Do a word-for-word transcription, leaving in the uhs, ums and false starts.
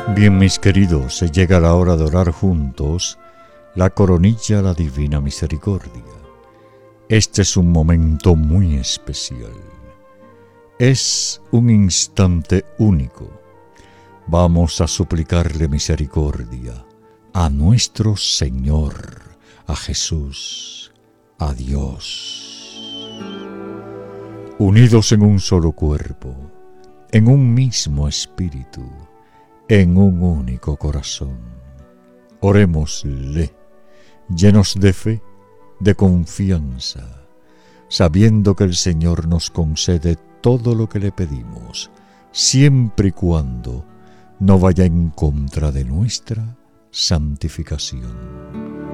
Bien, mis queridos, se llega la hora de orar juntos la coronilla a la Divina Misericordia. Este es un momento muy especial. Es un instante único. Vamos a suplicarle misericordia a nuestro Señor, a Jesús, a Dios. Unidos en un solo cuerpo, en un mismo espíritu, en un único corazón. Orémosle, llenos de fe, de confianza, sabiendo que el Señor nos concede todo lo que le pedimos, siempre y cuando no vaya en contra de nuestra santificación.